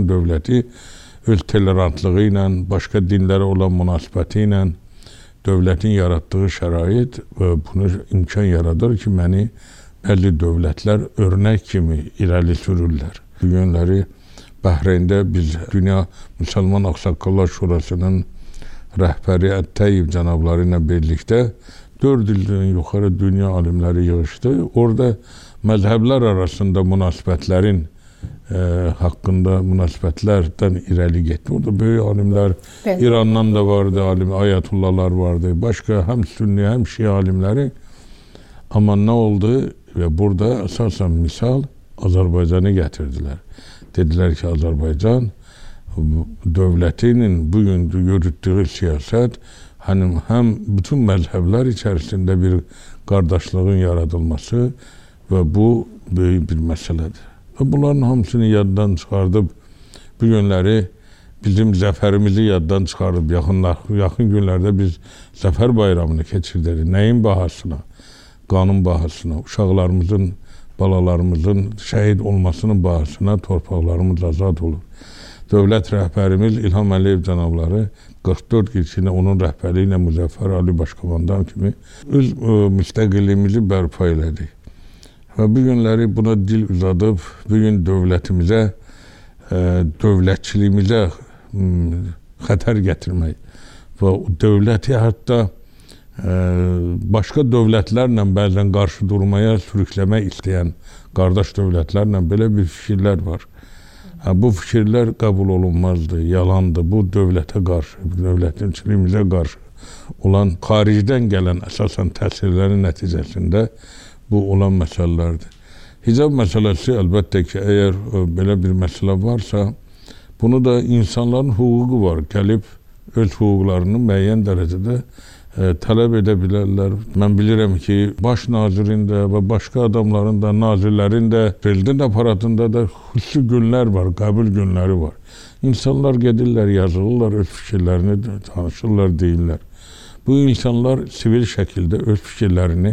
dövləti öz tolerantlığı ilə, başqa dinlərə olan münasibəti ilə dövlətin yaratdığı şərait bunu imkan yaradır ki, məni bəzi dövlətlər örnək kimi irəli sürürlər. Bu günləri Bəhreyndə biz Dünya Müsəlman Ağsaqqallar Şurasının rəhbəri Ət-Təyyib cənabları ilə birlikdə 4 ildən yuxarı dünya alimləri yığışdı. Orada məzhəblər arasında münasibətlərin haqqında münasibətlərdən irəli getdi. Orada böyük alimlər, İrandan da vardı, ayətullahlar vardı, başqa həm sünni, həm şia alimləri. Amma nə oldu? Və burada əsasən misal Azərbaycanı gətirdilər. Dedilər ki, Azərbaycan dövlətinin bugün yürütdüyü siyasət həm bütün məzhəblər içərisində bir qardaşlığın yaradılması və bu böyük bir məsələdir. Və bunların hamısını yaddan çıxardıb, bu günləri bizim zəfərimizi yaddan çıxardıb, yaxın günlərdə biz zəfər bayramını keçirdək. Nəyin bahasına? Qanun bahasına, uşaqlarımızın, balalarımızın şəhid olmasının bahasına torpaqlarımız azad olur. Dövlət rəhbərimiz İlham Əliyev cənabları 44 il içində onun rəhbəri ilə Müzəffər Ali Başkomandan kimi öz müstəqilliyimizi bərpa elədik. Və bu günləri buna dil uzadıb, bugün dövlətimizə, dövlətçiliyimizə xətər gətirmək və dövləti hətta başqa dövlətlərlə bəzən qarşı durmaya sürükləmək istəyən qardaş dövlətlərlə belə bir fikirlər var. Bu fikirlər qəbul olunmazdır, yalandır. Bu dövlətə qarşı, dövlətimizə qarşı olan xaricdən gələn əsasən təsirlərin nəticəsində bu olan məsələlərdir. Hicab məsələsi əlbəttə ki, əgər belə bir məsələ varsa, bunu da insanların hüququ var. Gəlib öz hüquqlarını müəyyən dərəcədə tələb edə bilərlər. Mən bilirəm ki, baş nazirin də və başqa adamların da, nazirlərin də, prezident aparatında da xüsusi günlər var, qəbul günləri var. İnsanlar gedirlər, yazılırlar, öz fikirlərini danışırlar, deyirlər. Bu insanlar sivil şəkildə öz fikirlərini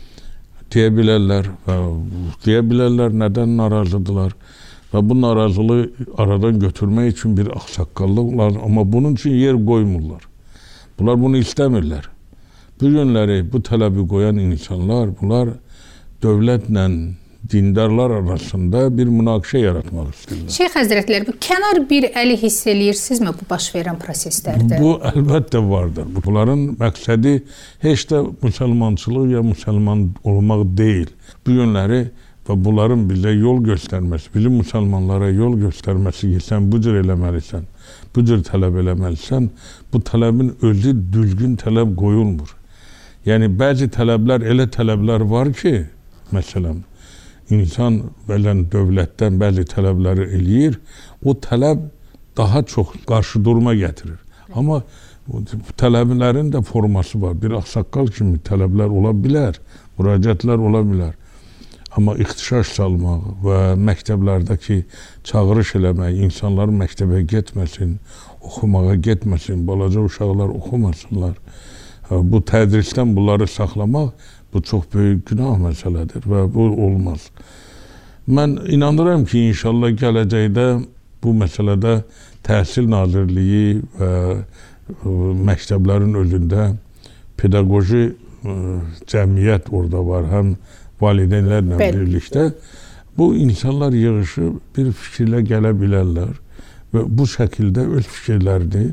deyə bilərlər və deyə bilərlər nədən narazıdırlar və bu narazılığı aradan götürmək üçün bir ağsaqqallıq lazım, amma bunun üçün yer qoymurlar. Bunlar bunu istəmirlər. Bu günləri bu tələbi qoyan insanlar, bunlar dövlətlə dindarlar arasında bir münaqişə yaratmaq istəyirlər. Şeyx Həzrətləri, bu kənar bir əli hiss eləyirsinizmi bu baş verən proseslərdə? Bu əlbəttə vardır. Bunların məqsədi heç də müsəlmançılıq ya müsəlman olmaq deyil. Bu günləri və bunların bizə yol göstərməsi, bizim müsəlmanlara yol göstərməsi ki, sən bu cür eləməlisən, bu cür tələb eləməlisən, bu tələbin özü düzgün tələb qoyulmur. Yəni, bəzi tələblər, elə tələblər var ki, məsələn, insan bəzən dövlətdən bəzi tələbləri eləyir, o tələb daha çox qarşı durma gətirir. Amma tələblərin də forması var. Bir ağsaqqal kimi tələblər ola bilər, müraciətlər ola bilər. Amma ixtişaş salmaq və məktəblərdəki çağırış eləmək, insanlar məktəbə getməsin, oxumağa getməsin, balaca uşaqlar oxumasınlar. Bu tədrisdən bunları saxlamaq, bu çox böyük günah məsələdir və bu olmaz. Mən inanıram ki, inşallah gələcəkdə bu məsələdə Təhsil Nazirliyi və məktəblərin özündə pedaqoji cəmiyyət orada var, həm valideynlərlə birlikdə bu insanlar yığışıb bir fikirlə gələ bilərlər və bu şəkildə öz fikirlərini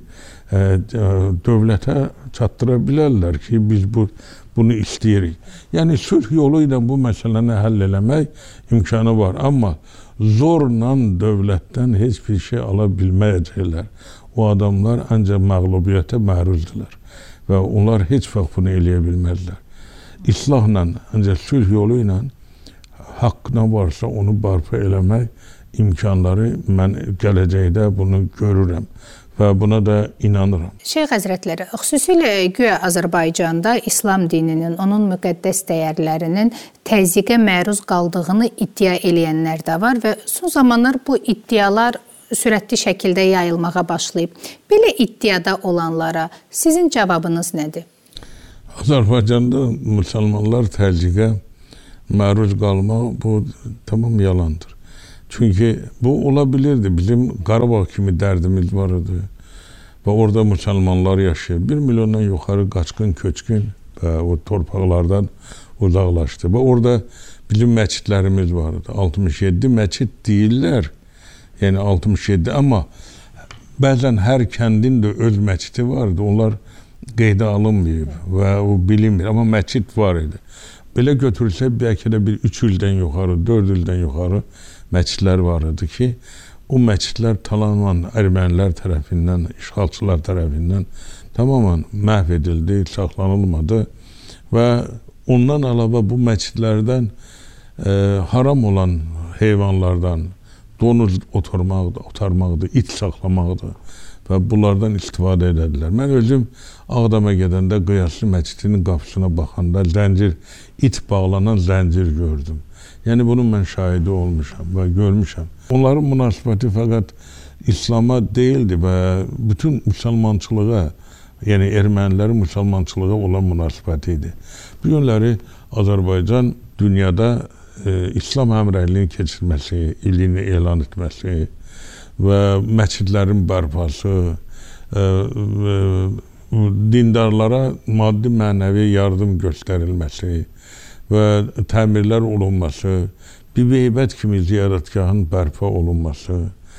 dövlətə çatdıra bilərlər ki, biz bunu istəyirik. Yəni, sülh yolu ilə bu məsələni həll eləmək imkanı var, amma zorla dövlətdən heç bir şey ala bilməyəcəklər. O adamlar ancaq məğlubiyyətə məruzdular və onlar heç vaxt bunu eləyə bilməzlər. İslahla, ancaq sülh yolu ilə haqq nə varsa onu bərpa eləmək imkanları mən gələcəkdə bunu görürəm və buna da inanıram. Şeyx Həzrətləri, xüsusilə güya Azərbaycanda İslam dininin, onun müqəddəs dəyərlərinin təzyiqə məruz qaldığını iddia eləyənlər də var və son zamanlar bu iddialar sürətli şəkildə yayılmağa başlayıb. Belə iddiada olanlara sizin cavabınız nədir? Azərbaycanda müsəlmanlar təzyiqə məruz qalmaq bu tamam yalandır. Çünki bu ola bilirdi. Bizim Qarabağ kimi dərdimiz var idi. Və orada müsəlmanlar yaşayır. 1 milyondan yuxarı qaçqın, köçkün və o torpaqlardan uzaqlaşdı. Və orada bizim məscidlərimiz var idi. 67 məscid deyirlər. Yəni 67, amma bəzən hər kəndin də öz məscidi vardı. Onlar qeydə alınmayıb və o bilinmir. Amma məscid var idi. Belə götürülsə, bəlkə də bir 3 ildən yuxarı, 4 ildən yuxarı məscidlər var idi ki, o məscidlər tamamen ermənilər tərəfindən, işğalçılar tərəfindən tamamen məhv edildi, saxlanılmadı və ondan əlavə bu məscidlərdən haram olan heyvanlardan donuz otarmaqdır, it saxlamaqdır və bunlardan istifadə edədilər. Mən özüm Ağdama gedəndə Qıyaslı məscidinin qapısına baxanda it bağlanan zəncir gördüm. Yəni bunun mən şahidi olmuşam və görmüşəm. Onların münasibəti fəqət İslama deyildi və bütün müsəlmançılığa, yəni ermənilərin müsəlmançılığa olan münasibəti idi. Bu günləri Azərbaycan dünyada İslam həmrəyliyinin keçirməsi, ilini elan etməsi və məscidlərin bərpası, dindarlara maddi mənəvi yardım göstərilməsi və təmirlər olunması, Bibi-Heybət kimi ziyarətgahın bərpa olunması,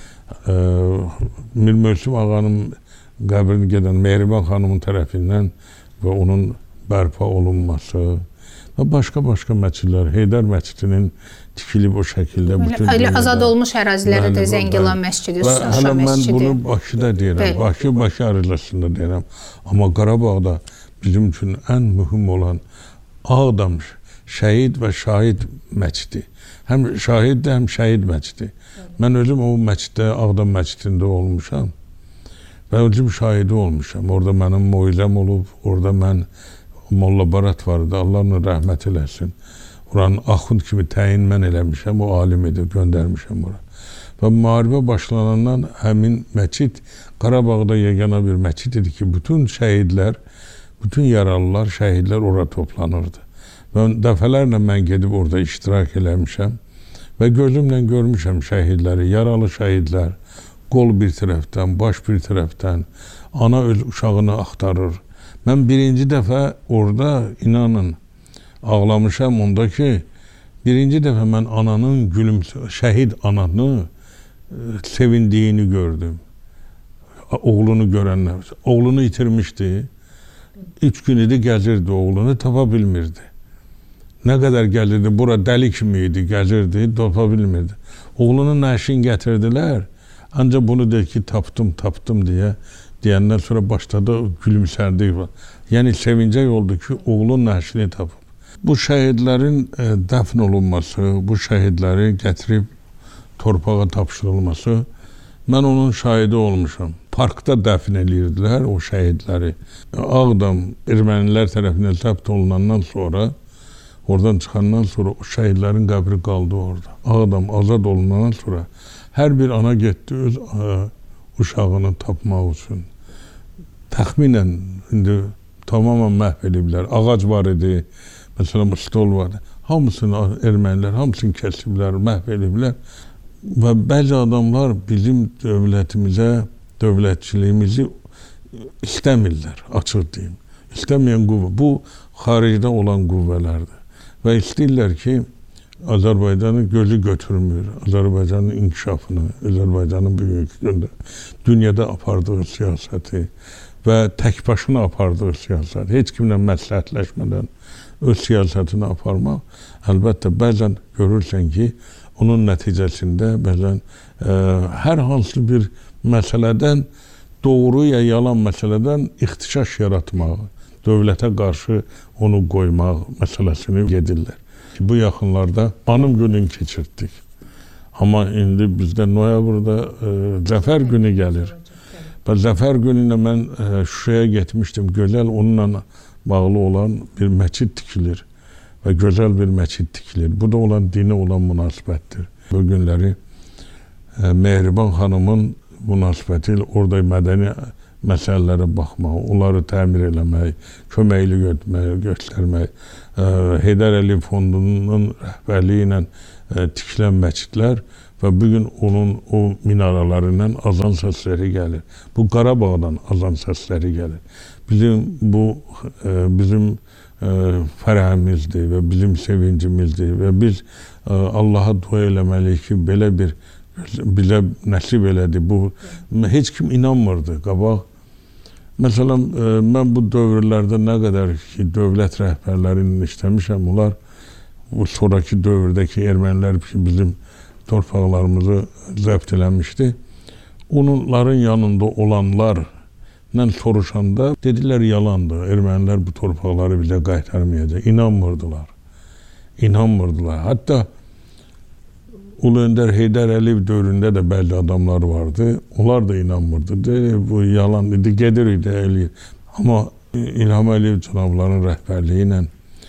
Mir Möhsüm ağanın qəbrini gedən Mehriban xanımın tərəfindən və onun bərpa olunması və başqa-başqa məscidlər, Heydər məscidinin tikilib o şəkildə bütün dünyada. Azad olmuş ərazilərdə də Zəngilan məscidi, Şuşa məscidi. Mən bunu Bakıda deyirəm, Bakı arasında deyirəm. Amma Qarabağda bizim üçün ən mühüm olan Ağdam şəhid və şahid məscidi. Həm şahiddir, həm şəhid məscidi. Mən özüm o məsciddə, Ağdam məscidində olmuşam və özüm şahidi olmuşam. Orada mənim moizəm olub, orada mən Molla Barat vardı, Allah onu rəhmət eləsin. Oranın axund kimi təyin mən eləmişəm, o alim idi, göndərmişəm ora. Və müharibə başlanandan həmin məscid Qarabağda yegana bir məscid idi ki, bütün şəhidlər, bütün yaralılar, şəhidlər ora toplanırdı. Və dəfələrlə mən gedib orada iştirak eləmişəm və gözümlə görmüşəm şəhidləri, yaralı şəhidlər, qol bir tərəfdən, baş bir tərəfdən, ana öz uşağını axtarır. Mən birinci dəfə orada, inanın, ağlamışam onda ki, birinci dəfə mən ananın şəhid ananı sevindiyini gördüm. Oğlunu görənlər. Oğlunu itirmişdi. 3 gün idi, gəzirdi oğlunu, tapa bilmirdi. Nə qədər gəlirdi, bura dəli kimi idi, gəzirdi, tapa bilmirdi. Oğlunun nəşini gətirdilər, ancaq bunu deyir ki, tapdım deyə. Deyəndən sonra başladı gülümsərdik. Yəni sevincək oldu ki, oğlun nəşini tapıb. Bu şəhidlərin dəfn olunması, bu şəhidləri gətirib torpağa tapşırılması, mən onun şahidi olmuşam. Parkda dəfn edirdilər o şəhidləri. Ağdam ermənilər tərəfindən zəbt olunandan sonra, oradan çıxandan sonra o şəhidlərin qəbri qaldı orada. Ağdam azad olunandan sonra hər bir ana getdi öz uşağını tapmaq üçün. Təxminən indi tamamen məhv ediblər. Ağac var idi, məsələn stol vardı. Hamısını ermənilər, hamısını kəsiblər, məhv ediblər. Və bəzi adamlar bizim dövlətimizə, dövlətçiliyimizi istəmirlər, açıq deyim. İstəməyən qüvvə. Bu, xaricdə olan qüvvələrdir. Və istəyirlər ki, Azərbaycanı gözü götürmür, Azərbaycanın inkişafını, Azərbaycanın böyüklüyünü, dünyada apardığı siyasəti və tək başına apardığı siyasət, heç kimlə məsləhətləşmədən öz siyasətini aparmaq, əlbəttə bəzən görürsən ki, onun nəticəsində bəzən hər hansı bir məsələdən, doğru ya yalan məsələdən ixtişaş yaratmaq, dövlətə qarşı onu qoymaq məsələsini gedirlər. Bu yaxınlarda anım gününü keçirtdik. Amma indi bizdə noyabrda Zəfər günü gəlir. Və Zəfər günündə mən Şuşaya getmişdim. Gözəl onunla bağlı olan bir məscid tikilir. Və gözəl bir məscid tikilir. Bu da olan dini olan münasibətdir. Bu günləri Mehriban xanımın münasibəti ilə orada mədəni məsələlərə baxmaq, onları təmir eləmək, köməkli göstərmək, Heydər Əliyev Fondunun rəhbərliyi ilə tikilən məscidlər və bugün onun o minaralarından azan səsləri gəlir. Bu Qarabağdan azan səsləri gəlir. Bizim fərəhimizdir və bizim sevincimizdir və biz Allaha dua eləməliyik ki, belə bir bizə nəsib elədi. Bu heç kim inanmırdı qabaq. Məsələn, mən bu dövrlərdə nə qədər ki, dövlət rəhbərlərinin işləmişəm, onlar bu sonraki dövrdəki ermənilər bizim torpaqlarımızı zəbt eləmişdi. Onların yanında olanlarla soruşanda dedilər yalandır, ermənilər bu torpaqları bizə qaytarmayacaq. İnanmırdılar. Hətta Ulu Öndər Heydər Əliyev dövründə də bəzi adamlar vardı. Onlar da inanmırdı. Bu yalan idi, gedirik də eləyir. Amma İlham Əliyev cənabların rəhbərliyi ilə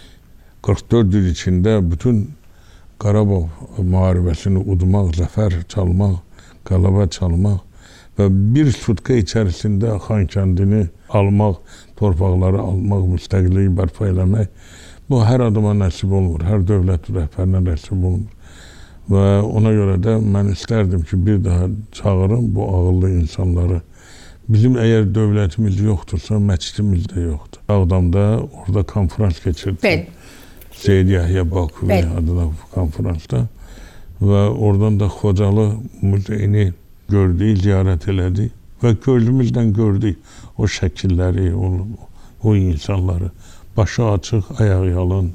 44 il içində bütün Qarabağ müharibəsini udmaq, zəfər çalmaq, qələbə çalmaq və bir sutka içərisində Xankəndini almaq, torpaqları almaq, müstəqilliyi bərpa eləmək, bu hər adama nəsib olmur, hər dövlət rəhbərinə nəsib olmur. Və ona görə də mən istərdim ki, bir daha çağırım bu ağıllı insanları. Bizim əgər dövlətimiz yoxdursa, məscidimiz də yoxdur. Ağdamda orada konferans keçirdi. Seyid Yahya Bakuvi adına konferansda və oradan da Xocalı muzeyini gördük, ziyarət elədik və gözümüzdən gördük o şəkilləri, o insanları. Başı açıq, ayağı yalın,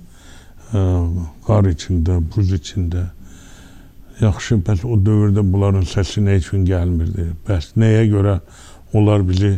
qar içində, buz içində. Yaxşı, bəs o dövrdə bunların səsi nə üçün gəlmirdi? Bəs nəyə görə onlar bizi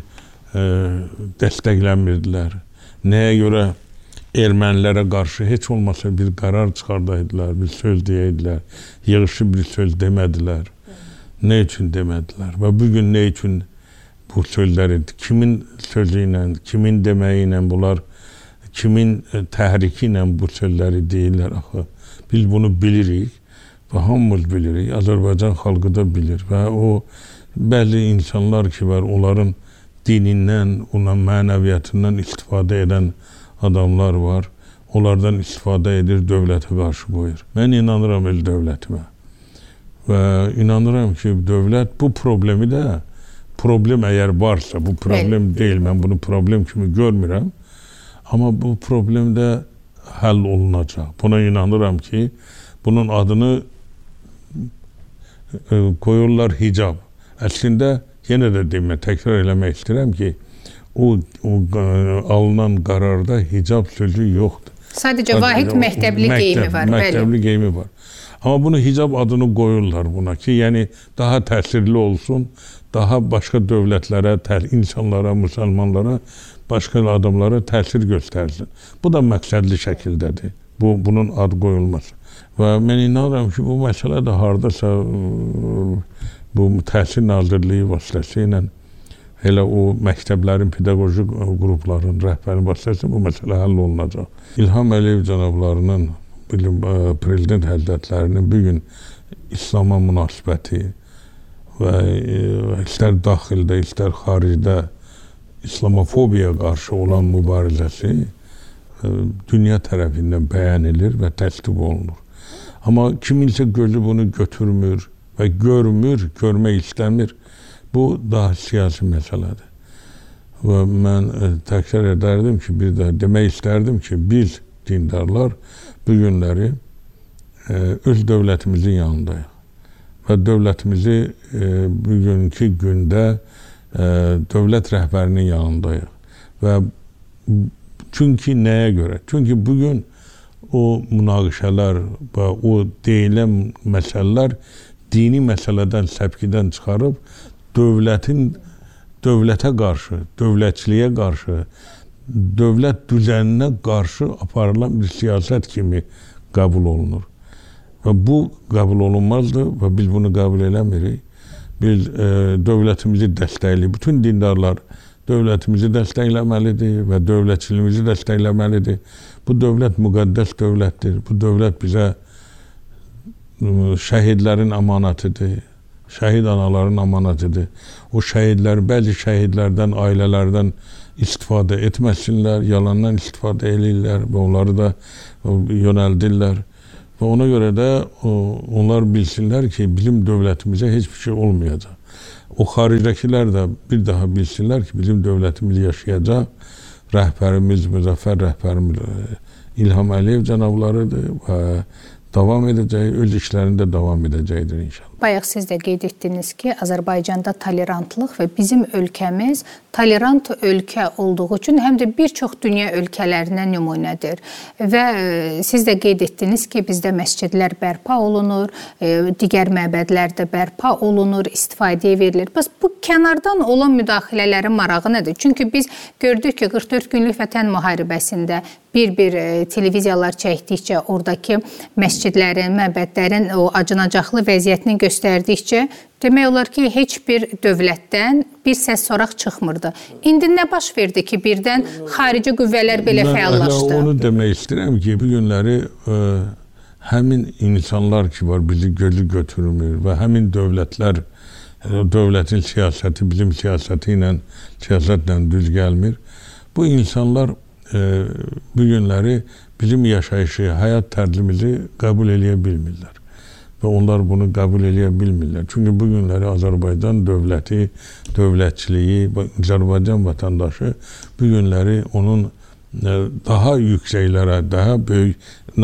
dəstəkləmirdilər? Nəyə görə ermənilərə qarşı heç olmasa bir qərar çıxardaydılar, bir söz deyəydilər, yığışı bir söz demədilər. Nə üçün demədilər? Və bugün nə üçün bu sözləri, kimin sözü ilə, kimin deməyi ilə bunlar, kimin təhriki ilə bu sözləri deyirlər axı? Biz bunu bilirik. Və hamımız bilirik, Azərbaycan xalqı da bilir və o bəzi insanlar ki var, onların dinindən, onun mənəviyyatından istifadə edən adamlar var. Onlardan istifadə edir, dövlətə qarşı qoyur. Mən inanıram öz dövlətimə və inanıram ki, dövlət bu problemi də, problem əgər varsa, bu problem deyil, mən bunu problem kimi görmürəm, amma bu problem də həll olunacaq. Buna inanıram ki, bunun adını qoyurlar hicab. Əslində, yenə də demə, təkrar eləmək istəyirəm ki, o alınan qərarda hicab sözü yoxdur. Sadəcə vahid məktəbli geyimi var. Məktəbli geyimi var. Amma bunu hicab adını qoyurlar buna ki, yəni daha təsirli olsun, daha başqa dövlətlərə, insanlara, müsəlmanlara, başqa adamlara təsir göstərsin. Bu da məqsədli şəkildədir. Bunun ad qoyulması. Və mən inanıram ki, bu məsələ də haradasa bu Təhsil Nazirliyi vasitəsilə elə o məktəblərin, pedaqoji qrupların rəhbəri vasitəsilə bu məsələ həll olunacaq. İlham Əliyev cənablarının, prezident həzrətlərinin bugün İslama münasibəti və istər daxildə, istər xaricdə İslamofobiya qarşı olan mübarizəsi dünya tərəfindən bəyan edilir və təsdiq olunur. Amma kiminsə gözü bunu götürmür və görmür, görmək istəmir. Bu daha siyasi məsələdir. Və mən təkrar edərdim ki, bir də demək istərdim ki, biz dindarlar bu günləri öz dövlətimizin yanındayıq və dövlətimizi bugünkü gündə dövlət rəhbərinin yanındayıq və çünki nəyə görə? Çünki bugün o münaqişələr və o deyilən məsələlər dini məsələdən, səpkidən çıxarıb dövlətə qarşı, dövlətçiliyə qarşı, dövlət düzəninə qarşı aparılan bir siyasət kimi qəbul olunur. Və bu qəbul olunmazdır və biz bunu qəbul eləmirik. Biz dövlətimizi dəstəkləyik. Bütün dindarlar dövlətimizi dəstəkləməlidir və dövlətçiliyimizi dəstəkləməlidir. Bu dövlət müqəddəs dövlətdir. Bu dövlət bizə şəhidlərin əmanətidir. Şəhid anaların əmanətidir. O şəhidlər, bəzi şəhidlərdən, ailələrdən istifadə etməsinlər, yalandan istifadə edirlər və onları da yönəldirlər. Və ona görə də onlar bilsinlər ki, bizim dövlətimizə heç bir şey olmayacaq. O xaricdəkilər də bir daha bilsinlər ki, bizim dövlətimiz yaşayacaq. Rəhbərimiz, müzəffər rəhbərimiz İlham Əliyev cənablarıdır və davam edəcək, öz işlərində davam edəcəkdir inşallah. Bayaq siz də qeyd etdiniz ki, Azərbaycanda tolerantlıq və bizim ölkəmiz tolerant ölkə olduğu üçün həm də bir çox dünya ölkələrinə nümunədir. Və siz də qeyd etdiniz ki, bizdə məscidlər bərpa olunur, digər məbədlər də bərpa olunur, istifadəyə verilir. Bəs bu kənardan olan müdaxilələrin marağı nədir? Çünki biz gördük ki, 44 günlük Vətən müharibəsində bir televiziyalar çəkdikcə, oradakı məscidlərin, məbədlərin o acınacaqlı vəziyyətini göstərdikcə, demək olar ki, heç bir dövlətdən bir səs soraq çıxmırdı. İndi nə baş verdi ki, birdən xarici qüvvələr belə fəallaşdı? Mən onu demək istəyirəm ki, bu günləri həmin insanlar ki var, bizi gözü götürmür və həmin dövlətlər, dövlətin siyasəti bizim siyasətlə düz gəlmir. Bu insanlar bu günləri bizim yaşayışı, həyat tərzimizi qəbul eləyə bilmirlər. Və onlar bunu qəbul eləyə bilmirlər. Çünki bu günləri Azərbaycan dövləti, dövlətçiliyi, Azərbaycan vətəndaşı bu günləri onun daha yüksəklərə, daha böyük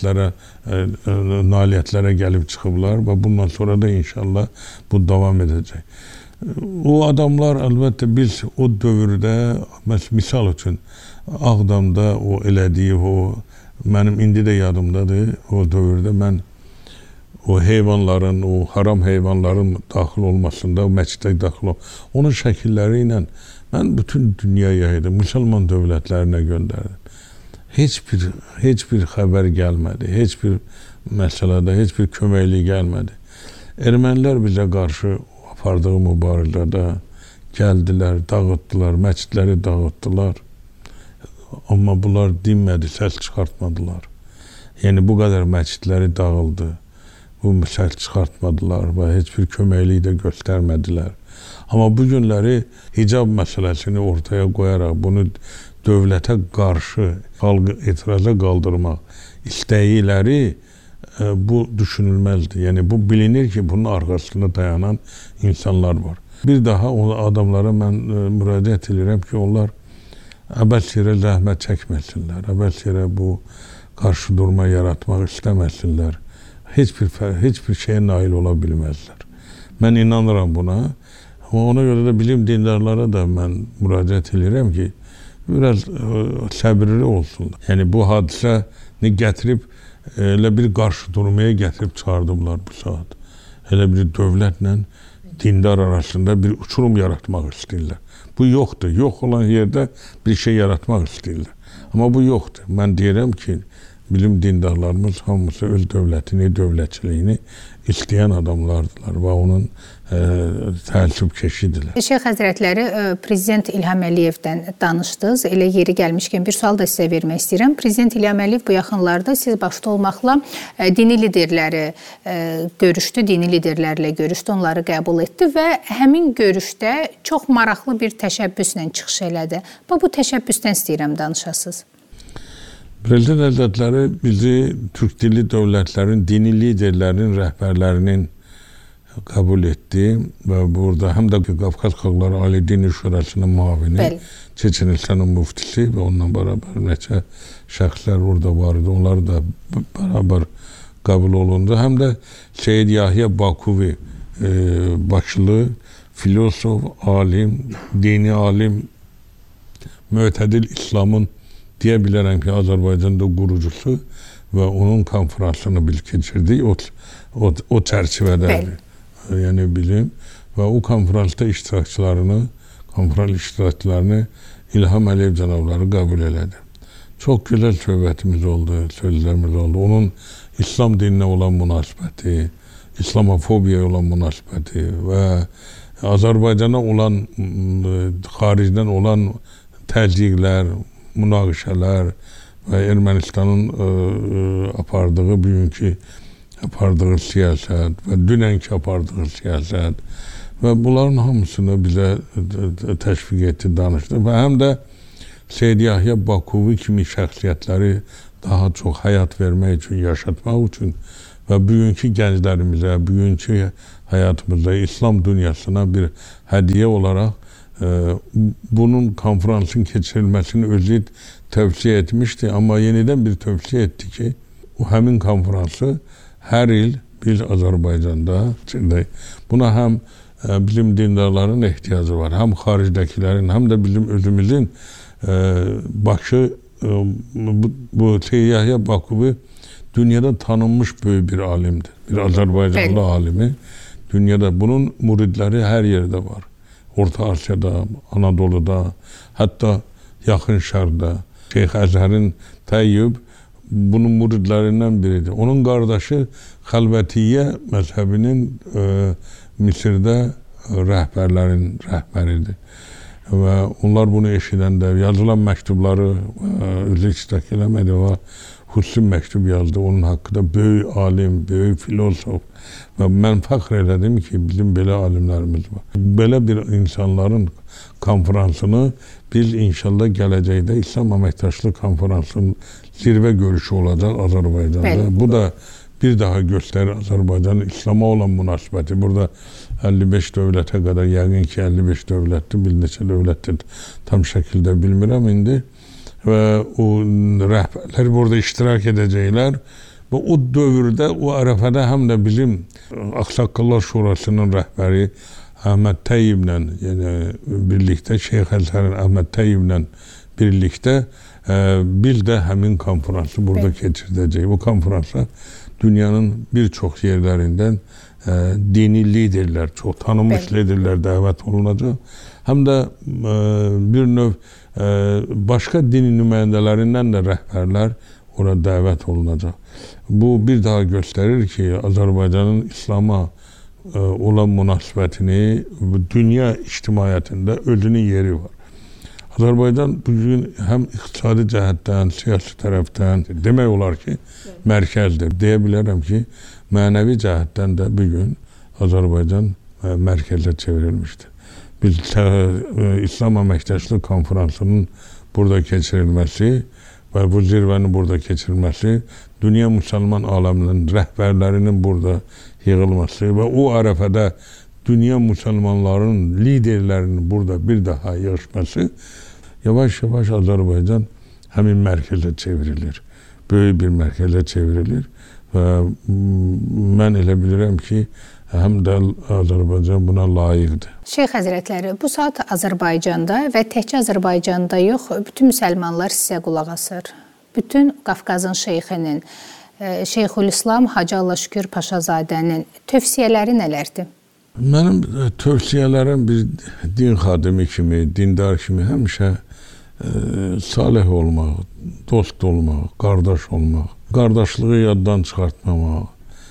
nailiyyətlərə gəlib çıxıblar və bundan sonra da inşallah bu davam edəcək. O adamlar, əlbəttə biz o dövrdə, misal üçün, Ağdamda o elədiyi, mənim indi də yadımdadır, o dövrdə mən o heyvanların, o haram heyvanların daxil olmasında, o məscidə daxil onun şəkilləri ilə mən bütün dünyaya yaydım, müsəlman dövlətlərinə göndərdim. Heç bir xəbər gəlmədi, heç bir məsələdə, heç bir köməklik gəlmədi. Ermənilər bizə qarşı apardığı mübarizədə gəldilər, dağıtdılar, məscidləri dağıtdılar. Amma bunlar dinmədi, səs çıxartmadılar. Yəni bu qədər məscidləri dağıldı. Bu səs çıxartmadılar və heç bir köməklik də göstərmədilər. Amma bu günləri hicab məsələsini ortaya qoyaraq bunu dövlətə qarşı etiraza qaldırmaq istəyiləri bu düşünülməzdir. Yəni bu bilinir ki, bunun arxasında dayanan insanlar var. Bir daha o adamlara mən müraciət edirəm ki, onlar əbəs yerə zəhmət çəkməsinlər, əbəs yerə bu qarşı durma yaratmaq istəməsinlər. Heç bir şeyə nail ola bilməzlər. Mən inanıram buna. Ona görə də bilim dindarlara da mən müraciət edirəm ki, biraz səbirli olsunlar. Yəni bu hadisəni gətirib, elə bir qarşı durmaya gətirib çıxardıblar bu saat. Elə bir dövlətlə dindar arasında bir uçurum yaratmaq istəyirlər. Bu yoxdur. Yox olan yerdə bir şey yaratmaq istəyirlər. Amma bu yoxdur. Mən deyirəm ki, bilim dindarlarımız hamısı öz dövlətini, dövlətçiliyini istəyən adamlardılar və onun təəssübkeşidirlər. Şeyx Həzrətləri, Prezident İlham Əliyevdən danışdınız. Elə yeri gəlmişkən bir sual da sizə vermək istəyirəm. Prezident İlham Əliyev bu yaxınlarda siz başda olmaqla dini liderləri görüşdü, dini liderlərlə görüşdü, onları qəbul etdi və həmin görüşdə çox maraqlı bir təşəbbüslə çıxış elədi. Bu təşəbbüsdən istəyirəm danışasınız. Prezident Həzrətləri bizi türk dilli dövlətlərin, dini liderlərinin, rəhbərlərinin qəbul etdi və burada həm də Qafqaz Xalqları Ali Dini Şurasının müavini, Çeçenistanın muftisi və onunla bərabər neçə şəxslər orada var idi. Onlar da bərabər qəbul olundu. Həm də Seyyid Yahya Bakuvi başlı filosof, alim, dini alim, mütədil İslamın deyə bilərəm ki, Azərbaycanda qurucusu və onun konferansını biz keçirdik o çərçivədədir. Yəni bilim və o konferansda konferans iştirakçılarını İlham Əliyev cənabları qəbul elədi. Çox gözəl söhbətimiz oldu, sözlərimiz oldu. Onun İslam dininə olan münasibəti, İslamofobiyaya olan münasibəti və Azərbaycana olan, xaricdən olan təzyiqlər, münaqişələr və Ermənistanın bugünkü apardığı siyasət və dünənki apardığı siyasət və bunların hamısını bizə təşviq etdi, danışdı və həm də Seyyid Yahya Bakuvi kimi şəxsiyyətləri daha çox həyat vermək üçün, yaşatmaq üçün və bugünkü gənclərimizə, bugünkü həyatımızda İslam dünyasına bir hədiyyə olaraq bunun konferansın keçirilməsini özü tövsiyə etmişdi. Amma yenidən bir tövsiyə etdi ki, o həmin konferansı hər il biz Azərbaycanda buna həm bizim dindarların ehtiyacı var, həm xaricdəkilərin, həm də bizim özümüzün Bakı, bu Yahya Bakuvi dünyada tanınmış böyük bir alimdir. Bir Azərbaycanlı alimi. Dünyada bunun muridləri hər yerdə var. Orta Asiyada, Anadolu'da, hətta Yaxın Şərqdə. Şeyx Əzhərin Təyyib bunun muridlərindən biridir. Onun qardaşı Xəlvətiyyə məzhəbinin Misirdə rəhbərlərin rəhbəridir. Və onlar bunu eşidəndə yazılan məktubları özü iştirak eləmədi və xüsusi məktub yazdı. Onun haqqında böyük alim, böyük filosof və mən fəxr elədim ki, bizim belə alimlərimiz var. Belə bir insanların konferansını biz inşallah gələcəkdə İslam Əməkdaşlıq Konferansının zirvə görüşü olacaq Azərbaycanda. Bəli. Bu da bir daha göstərir Azərbaycanın İslam'a olan münasibəti. Burada 55 dövlətə qədər, yəqin ki 55 dövlətdir, bir neçə dövlətdir, tam şəkildə bilmirəm indi. Və o rəhbərlər burada iştirak edəcəklər. Və o dövrdə, o ərəfədə həm də bizim Ağsaqqallar Şurasının rəhbəri Əhməd Təyyiblə, yəni birlikdə, Şeyx Əzhərin Əhməd Təyyiblə birlikdə biz də həmin konferansı burada keçirdəcəyik. Bu konferansa dünyanın bir çox yerlərindən dini liderlər, çox tanınmış liderlər dəvət olunacaq. Həm də bir növ başqa dini nümayəndələrindən də rəhbərlər ora dəvət olunacaq. Bu bir daha göstərir ki, Azərbaycanın İslam'a olan münasibətini dünya ictimaiyyətində özünün yeri var. Azərbaycan bugün həm iqtisadi cəhətdən, siyasi tərəfdən demək olar ki, mərkəzdir. Deyə bilərəm ki, mənəvi cəhətdən də bugün Azərbaycan mərkəzə çevrilmişdir. Biz İslam Əməkdaşlıq Konferansının burada keçirilməsi və bu zirvənin burada keçirilməsi, dünya müsəlman aləminin rəhbərlərinin burada yığılması və o ərəfədə dünya müsəlmanların liderlərinin burada bir daha yığışması yavaş-yavaş Azərbaycan həmin mərkəzə çevrilir. Böyük bir mərkəzə çevrilir və mən elə bilirəm ki, həm də Azərbaycan buna layiqdir. Şeyx Həzrətləri, bu saat Azərbaycanda və təkcə Azərbaycanda yox, bütün müsəlmanlar sizə qulaq asır. Bütün Qafqazın şeyxinin, Şeyxülislam Hacı Allahşükür Paşazadənin tövsiyələri nələrdir? Mənim tövsiyələrim bir din xadimi kimi, dindar kimi həmişə salih olmaq, dost olmaq, qardaş olmaq, qardaşlığı yaddan çıxartmamaq,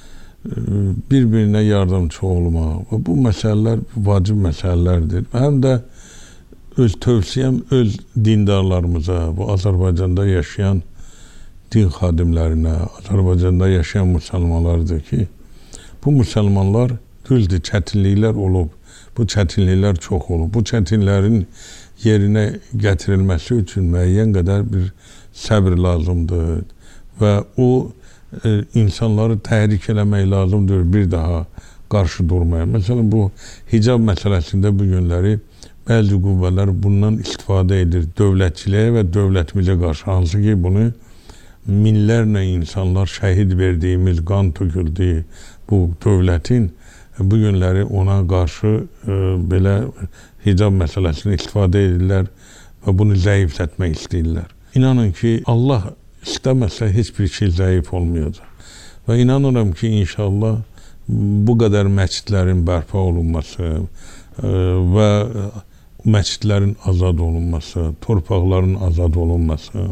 bir-birinə yardımcı olmaq və bu məsələlər vacib məsələlərdir. Həm də öz tövsiyəm öz dindarlarımıza, bu Azərbaycanda yaşayan din xadimlərinə, Azərbaycanda yaşayan müsəlmanlardır ki, bu müsəlmanlar düzdür, çətinliklər olub, bu çətinliklər çox olub. Bu çətinliklərin yerinə gətirilməsi üçün müəyyən qədər bir səbr lazımdır və o insanları təhrik eləmək lazımdır, bir daha qarşı durmaya. Məsələn, bu hicab məsələsində bu günləri bəzi qüvvələr bundan istifadə edir dövlətçiliyə və dövlətimizə qarşı, hansı ki bunu minlərlə insanlar şəhid verdiyimiz, qan töküldüyü bu dövlətin bu günləri ona qarşı belə hicab məsələsini istifadə edirlər və bunu zəiflətmək istəyirlər. İnanın ki, Allah istəməsə heç bir şey zəif olmayacaq. Və inanıram ki, inşallah bu qədər məscidlərin bərpa olunması və məscidlərin azad olunması, torpaqların azad olunması,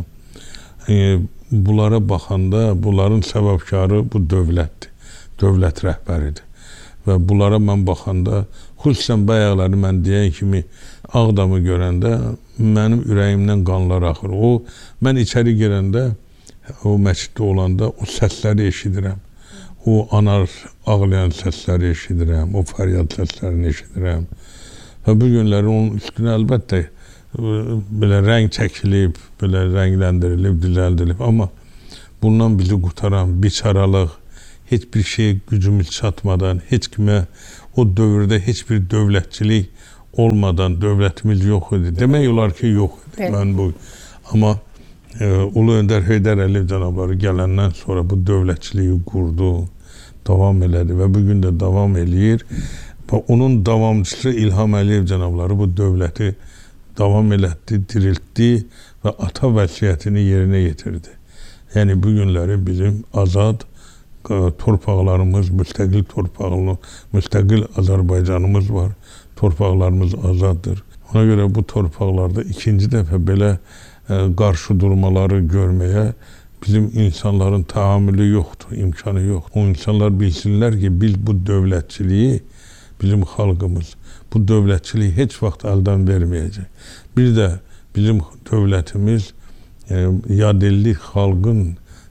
bunlara baxanda bunların səbəbkarı bu dövlətdir, dövlət rəhbəridir. Və bunlara mən baxanda, xüsusən bayaqları mən deyən kimi Ağdamı görəndə mənim ürəyimdən qanlar axır. Mən içəri girəndə, o məsciddə olanda o səsləri eşidirəm. O anar ağlayan səsləri eşidirəm, o fəryad səslərini eşidirəm. Və bu günləri onun üstünə əlbəttə belə rəng çəkilib, belə rəngləndirilib, düzəldilib. Amma bundan bizi qutaran biçaralıq, heç bir şey gücümüz çatmadan, heç kimə o dövrdə heç bir dövlətçilik olmadan dövlətimiz yox idi. Demək olar ki, yox idi. Evet. Mən bu. Amma Ulu Öndər Heydər Əliyev cənabları gələndən sonra bu dövlətçiliyi qurdu, davam elədi və bugün də davam eləyir. Və onun davamçısı İlham Əliyev cənabları bu dövləti davam elətdi, diriltdi və ata vəsiyyətini yerinə yetirdi. Yəni bu günləri bizim azad torpaqlarımız, müstəqil Azərbaycanımız var. Torpaqlarımız azaddır. Ona görə bu torpaqlarda ikinci dəfə belə qarşı durmaları görməyə bizim insanların tahammülü yoxdur, imkanı yoxdur. O insanlar bilsinlər ki, biz bu dövlətçiliyi, bizim xalqımız bu dövlətçiliyi heç vaxt əldən verməyəcək. Bir də bizim dövlətimiz yadelli xalqın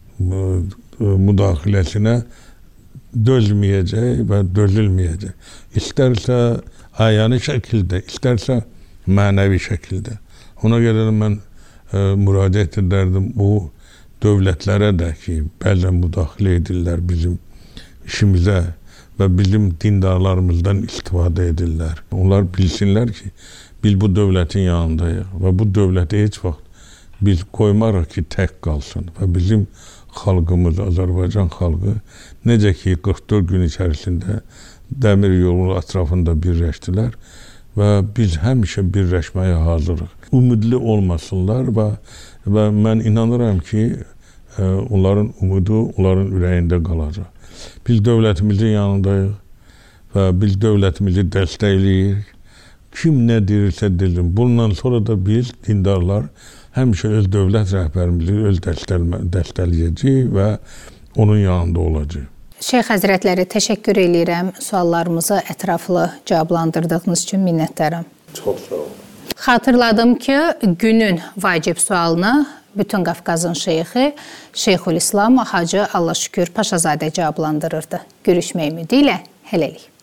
müdaxiləsinə dözməyəcək və dözülməyəcək. İstərsə ayani şəkildə, istərsə mənəvi şəkildə. Ona görə mən müraciət edərdim bu dövlətlərə də ki, bəzən müdaxilə edirlər bizim işimizə və bizim dindarlarımızdan istifadə edirlər. Onlar bilsinlər ki, biz bu dövlətin yanındayıq və bu dövləti heç vaxt biz qoymarıq ki, tək qalsın və bizim xalqımız, Azərbaycan xalqı necə ki 44 gün içərisində dəmir yolu ətrafında birləşdilər və biz həmişə birləşməyə hazırıq. Ümidli olmasınlar və mən inanıram ki, onların umudu onların ürəyində qalacaq. Biz dövlətimizin yanındayıq və biz dövlətimizi dəstəkləyirik. Kim nə deyirsə desin. Bundan sonra da biz dindarlar həmişə öz dövlət rəhbərimizi öz dəstəkləyəcəyik və onun yanında olacaq. Şeyx Həzrətləri, təşəkkür edirəm. Suallarımızı ətraflı cavablandırdığınız üçün minnətdaram. Çox sağ olun. Xatırladım ki, günün vacib sualını bütün Qafqazın şeyxi Şeyxülislam Hacı Allahşükür Paşazadə cavablandırırdı. Görüşmək ümidi ilə hələlik.